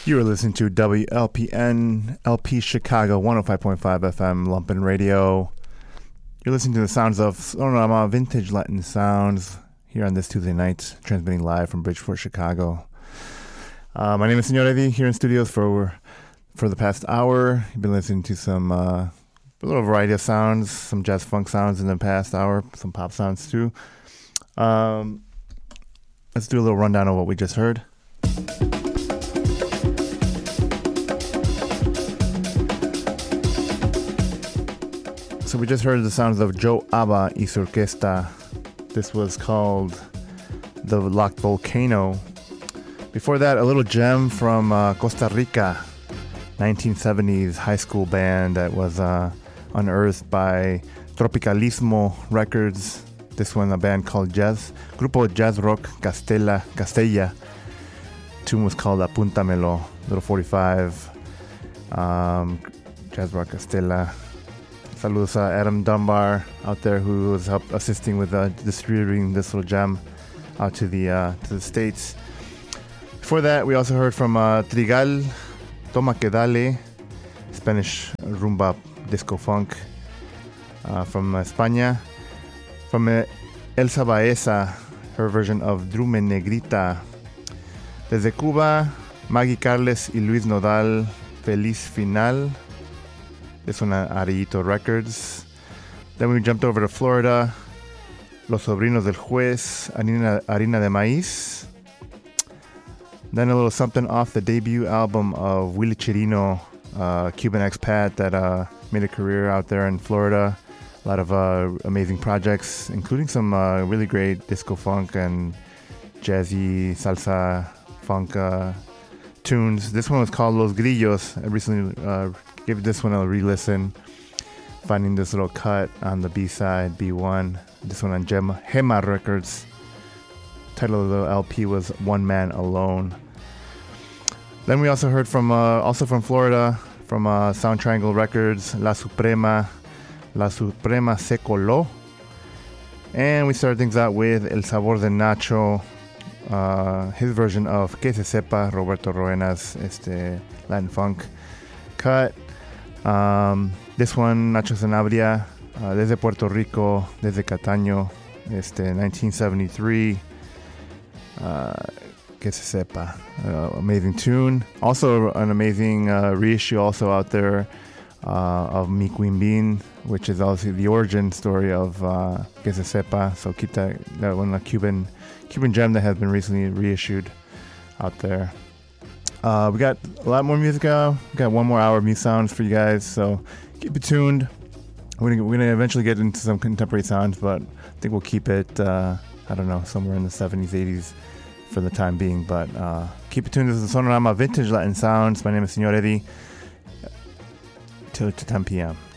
You are listening to WLPN LP Chicago 105.5 FM Lumpen Radio. You're listening to the sounds of Sonorama Vintage Latin Sounds here on this Tuesday night, transmitting live from Bridgeport, Chicago. My name is Senor Eddie, here in studios for the past hour. You've been listening to some a little variety of sounds, some jazz funk sounds in the past hour, some pop sounds too. Let's do a little rundown of what we just heard. So we just heard the sounds of Joe Abba y su orquesta. This was called The Locked Volcano. Before that, a little gem from Costa Rica, 1970s high school band that was unearthed by Tropicalismo Records. This one, a band called Grupo Jazz Rock Castella. Tune was called Apúntamelo, little 45. Jazz Rock Castella. Saludos Adam Dunbar out there who was assisting with distributing this little gem out to the States. Before that, we also heard from Trigal, Toma Que Dale, Spanish rumba disco funk from España. From Elsa Baeza, her version of Drume Negrita. Desde Cuba, Maggie Carles y Luis Nodal, Feliz Final. This one at Arellito Records. Then we jumped over to Florida. Los Sobrinos del Juez, Harina de Maíz. Then a little something off the debut album of Willie Chirino, Cuban expat that made a career out there in Florida. A lot of amazing projects, including some really great disco funk and jazzy salsa funk tunes. This one was called Los Grillos. I recently gave this one a re-listen, finding this little cut on the B-side, B1. This one on Gema Records. Title of the LP was One Man Alone. Then we also heard from Florida, from Sound Triangle Records, La Suprema Se Coló. And we started things out with El Sabor de Nacho, his version of Que Se Sepa, Roberto Roena's Latin funk cut. This one, Nacho Sanabria, desde Puerto Rico, desde Cataño, 1973. Que Se Sepa, amazing tune. Also an amazing reissue also out there of Mi Queen Bean, which is also the origin story of Que Se Sepa. So keep that one, a Cuban gem that has been recently reissued out there. We got a lot more music out. We got one more hour of new sounds for you guys, so keep it tuned. We're gonna eventually get into some contemporary sounds, but I think we'll keep it somewhere in the 70s, 80s for the time being. But keep it tuned. This is Sonorama Vintage Latin Sounds. My name is Senor Eddie. Till 10 p.m.